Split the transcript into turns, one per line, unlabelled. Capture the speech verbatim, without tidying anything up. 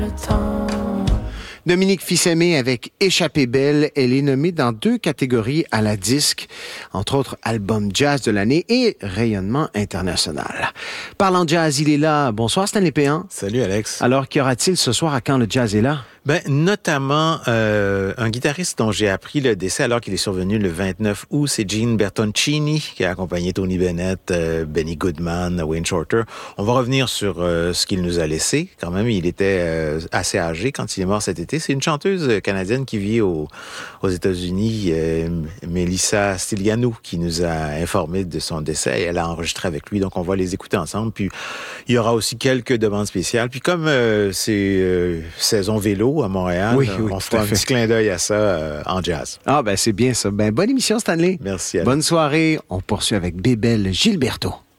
Dominique Fils-Aimé avec Échappée belle. Elle est nommée dans deux catégories à la disque, entre autres album jazz de l'année et rayonnement international. Parlant jazz, il est là. Bonsoir Stanley Péan.
Salut Alex.
Alors, qu'y aura-t-il ce soir à Quand le jazz est là?
Ben, notamment, euh, un guitariste dont j'ai appris le décès alors qu'il est survenu le vingt-neuf août, c'est Gene Bertoncini, qui a accompagné Tony Bennett, euh, Benny Goodman, Wayne Shorter. On va revenir sur euh, ce qu'il nous a laissé. Quand même, il était euh, assez âgé quand il est mort cet été. C'est une chanteuse canadienne qui vit au, aux États-Unis, euh, Melissa Stylianou, qui nous a informé de son décès. Elle a enregistré avec lui, donc on va les écouter ensemble. Puis, il y aura aussi quelques demandes spéciales. Puis, comme euh, c'est euh, saison vélo, à Montréal.
Oui, oui,
on fera un petit clin d'œil à ça euh, en jazz.
Ah, ben c'est bien ça. Ben, bonne émission, Stanley.
Merci. Alex.
Bonne soirée. On poursuit avec Bébel Gilberto.